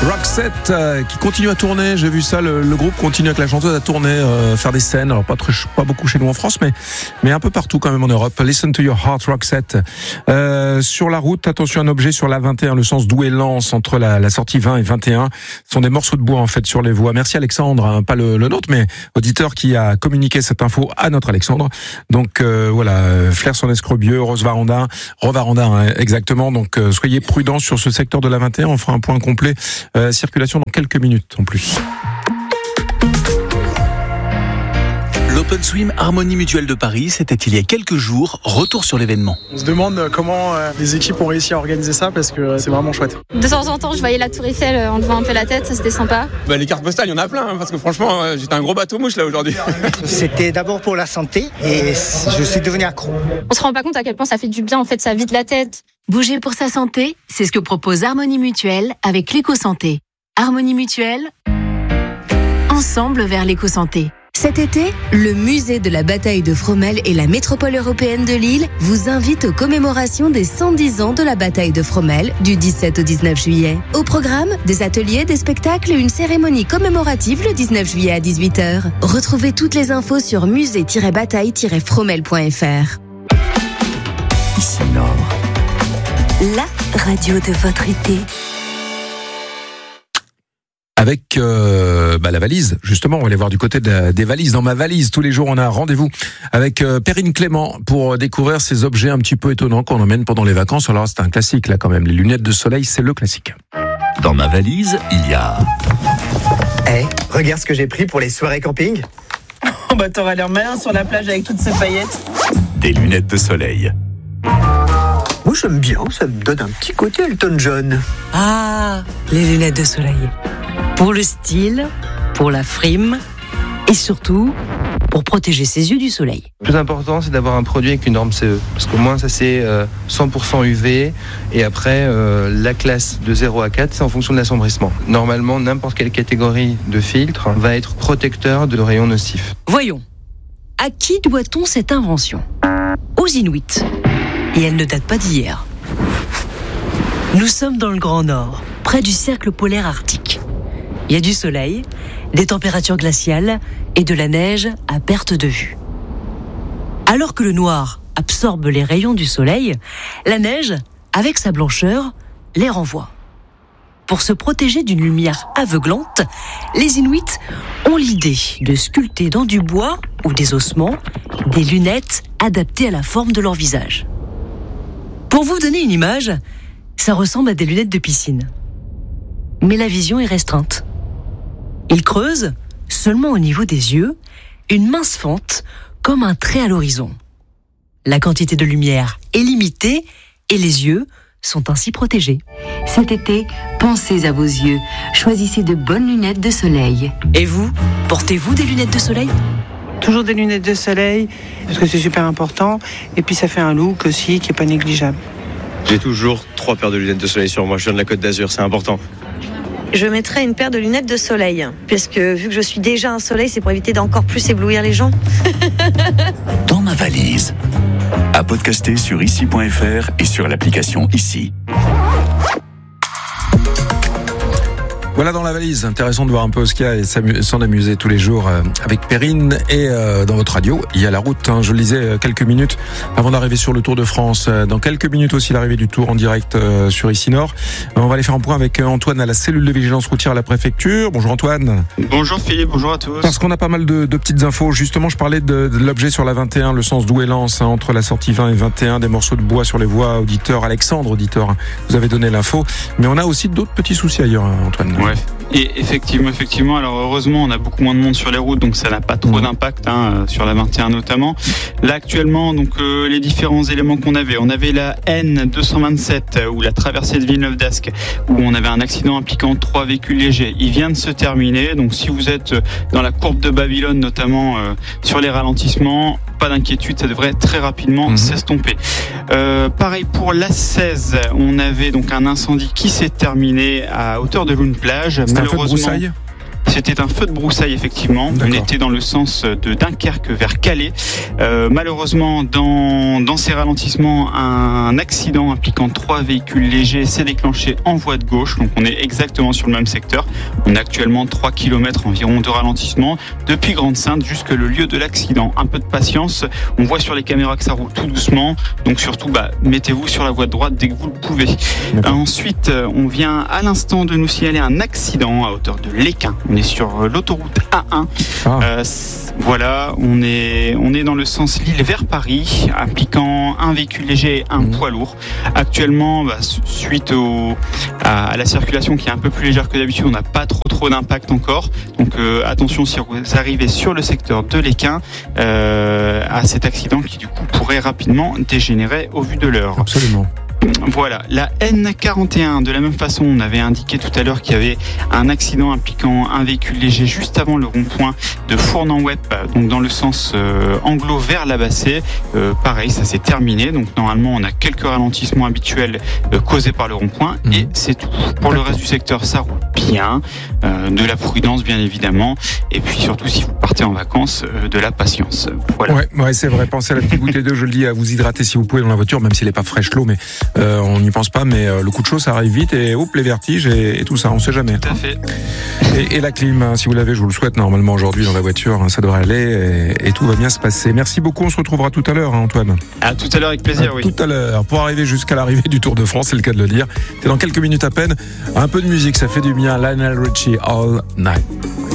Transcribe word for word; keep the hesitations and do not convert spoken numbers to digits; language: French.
Roxette euh, qui continue à tourner, j'ai vu ça, le, le groupe continue avec la chanteuse à tourner, euh, faire des scènes, alors pas, très, pas beaucoup chez nous en France, mais, mais un peu partout quand même en Europe. Listen to your heart, Roxette. Euh, sur la route, attention, un objet sur la vingt et un, le sens Douai-Lens, entre la, la sortie vingt et vingt et un, ce sont des morceaux de bois en fait sur les voies. Merci Alexandre, hein, pas le, le nôtre, mais auditeur qui a communiqué cette info à notre Alexandre. Donc euh, voilà, Flers-en-Escrebieux, Rose-Varandin, Rovarandin hein, exactement, donc euh, soyez prudents sur ce secteur de la vingt et un, on fera un point complet. Euh, circulation dans quelques minutes en plus. L'Open Swim Harmonie Mutuelle de Paris, c'était il y a quelques jours. Retour sur l'événement. On se demande comment les équipes ont réussi à organiser ça parce que c'est vraiment chouette. De temps en temps, je voyais la Tour Eiffel en levant un peu la tête, ça c'était sympa. Bah, les cartes postales, il y en a plein, hein, parce que franchement, j'étais un gros bateau mouche là aujourd'hui. C'était d'abord pour la santé et je suis devenu accro. On se rend pas compte à quel point ça fait du bien, en fait, ça vide la tête. Bouger pour sa santé, c'est ce que propose Harmonie Mutuelle avec l'éco-santé. Harmonie Mutuelle, ensemble vers l'éco-santé. Cet été, le musée de la bataille de Fromelles et la métropole européenne de Lille vous invitent aux commémorations des cent dix ans de la bataille de Fromelles du dix-sept au dix-neuf juillet. Au programme, des ateliers, des spectacles et une cérémonie commémorative le dix-neuf juillet à dix-huit heures. Retrouvez toutes les infos sur musée tiret bataille tiret fromelles point f r. Ici Nord, la radio de votre été. Avec euh, bah, la valise, justement, on va aller voir du côté de la, des valises. Dans ma valise, tous les jours, on a un rendez-vous avec euh, Perrine Clément pour découvrir ces objets un petit peu étonnants qu'on emmène pendant les vacances. Alors, c'est un classique, là, quand même. Les lunettes de soleil, c'est le classique. Dans ma valise, il y a... Eh, hey, regarde ce que j'ai pris pour les soirées camping. Oh bah t'aurais l'air malin sur la plage avec toutes ces paillettes. Des lunettes de soleil. Moi, j'aime bien, ça me donne un petit côté Elton John. Ah, les lunettes de soleil. Pour le style, pour la frime et surtout pour protéger ses yeux du soleil. Le plus important, c'est d'avoir un produit avec une norme C E. Parce qu'au moins, ça c'est cent pour cent U V. Et après, euh, la classe de zéro à quatre, c'est en fonction de l'assombrissement. Normalement, n'importe quelle catégorie de filtre va être protecteur de rayons nocifs. Voyons, à qui doit-on cette invention ? Aux Inuits. Et elle ne date pas d'hier. Nous sommes dans le Grand Nord, près du cercle polaire arctique. Il y a du soleil, des températures glaciales et de la neige à perte de vue. Alors que le noir absorbe les rayons du soleil, la neige, avec sa blancheur, les renvoie. Pour se protéger d'une lumière aveuglante, les Inuits ont l'idée de sculpter dans du bois ou des ossements des lunettes adaptées à la forme de leur visage. Pour vous donner une image, ça ressemble à des lunettes de piscine. Mais la vision est restreinte. Ils creusent, seulement au niveau des yeux, une mince fente comme un trait à l'horizon. La quantité de lumière est limitée et les yeux sont ainsi protégés. Cet été, pensez à vos yeux. Choisissez de bonnes lunettes de soleil. Et vous, portez-vous des lunettes de soleil ? Toujours des lunettes de soleil, parce que c'est super important. Et puis ça fait un look aussi qui n'est pas négligeable. J'ai toujours trois paires de lunettes de soleil sur moi. Je viens de la Côte d'Azur, c'est important. Je mettrai une paire de lunettes de soleil, puisque vu que je suis déjà un soleil, c'est pour éviter d'encore plus éblouir les gens. Dans ma valise, à podcaster sur ici point f r et sur l'application Ici. Voilà dans la valise, intéressant de voir un peu ce qu'il y a et s'en amuser tous les jours avec Perrine. Et dans votre radio, il y a la route, hein, je le disais quelques minutes avant d'arriver sur le Tour de France. Dans quelques minutes aussi l'arrivée du Tour en direct sur Ici Nord. On va aller faire un point avec Antoine à la cellule de vigilance routière à la préfecture. Bonjour Antoine. Bonjour Philippe, bonjour à tous. Parce qu'on a pas mal de, de petites infos. Justement, je parlais de, de l'objet sur la vingt et un, le sens Douai-Lens, hein, entre la sortie vingt et vingt et un, des morceaux de bois sur les voies. Auditeur, Alexandre, auditeur, vous avez donné l'info. Mais on a aussi d'autres petits soucis ailleurs, hein, Antoine. Ouais. Et effectivement, effectivement. Alors heureusement, on a beaucoup moins de monde sur les routes, donc ça n'a pas trop d'impact hein, sur la vingt et un notamment. Là actuellement, donc euh, les différents éléments qu'on avait, on avait la N deux cent vingt-sept euh, ou la traversée de Villeneuve-d'Ascq où on avait un accident impliquant trois véhicules légers. Il vient de se terminer, donc si vous êtes dans la courbe de Babylone notamment euh, sur les ralentissements, pas d'inquiétude, ça devrait très rapidement mmh. s'estomper. Euh, pareil pour l'A seize, on avait donc un incendie qui s'est terminé à hauteur de Loune-Plage. C'est un feu de broussailles ? C'était un feu de broussailles, effectivement. D'accord. On était dans le sens de Dunkerque vers Calais. Euh, malheureusement, dans, dans ces ralentissements, un accident impliquant trois véhicules légers s'est déclenché en voie de gauche. Donc on est exactement sur le même secteur. On a actuellement trois kilomètres environ de ralentissement depuis Grande-Synthe jusque le lieu de l'accident. Un peu de patience. On voit sur les caméras que ça roule tout doucement. Donc surtout, bah, mettez-vous sur la voie de droite dès que vous le pouvez. Euh, ensuite, on vient à l'instant de nous signaler un accident à hauteur de l'Équin. On est sur l'autoroute A un. Ah. Euh, voilà, on est, on est dans le sens Lille vers Paris, impliquant un véhicule léger et un mmh. poids lourd. Actuellement, bah, suite au, à, à la circulation qui est un peu plus légère que d'habitude, on n'a pas trop trop d'impact encore. Donc euh, attention si vous arrivez sur le secteur de l'Équin euh, à cet accident qui du coup pourrait rapidement dégénérer au vu de l'heure. Absolument. Voilà, la N quarante et un, de la même façon, on avait indiqué tout à l'heure qu'il y avait un accident impliquant un véhicule léger juste avant le rond-point de Fournan-Wep, donc dans le sens euh, anglo vers la Bassée. Euh, pareil, ça s'est terminé, donc normalement on a quelques ralentissements habituels euh, causés par le rond-point mmh. et c'est tout. Pour le reste du secteur, ça roule bien, euh, de la prudence bien évidemment, et puis surtout si vous partez en vacances, euh, de la patience. Voilà. Ouais, ouais, c'est vrai, pensez à la petite bouteille d'eau, je le dis, à vous hydrater si vous pouvez dans la voiture, même si elle n'est pas fraîche l'eau, mais Euh, on n'y pense pas, mais euh, le coup de chaud, ça arrive vite et oups, les vertiges et, et tout ça, on sait jamais. Tout à fait. Et, et la clim, hein, si vous l'avez, je vous le souhaite normalement aujourd'hui dans la voiture, hein, ça devrait aller et, et tout va bien se passer. Merci beaucoup, on se retrouvera tout à l'heure, hein, Antoine. À tout à l'heure, avec plaisir, à oui. Tout à l'heure, pour arriver jusqu'à l'arrivée du Tour de France, c'est le cas de le dire. C'est dans quelques minutes à peine. Un peu de musique, ça fait du bien. Lionel Richie, All Night.